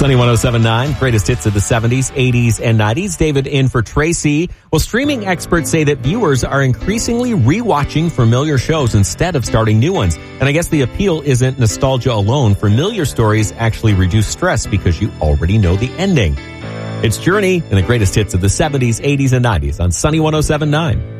Sunny 107.9, greatest hits of the 70s, 80s, and 90s. David in for Tracy. Well, streaming experts say that viewers are increasingly rewatching familiar shows instead of starting new ones. And I guess the appeal isn't nostalgia alone. Familiar stories actually reduce stress because you already know the ending. It's Journey and the greatest hits of the 70s, 80s, and 90s on Sunny 107.9.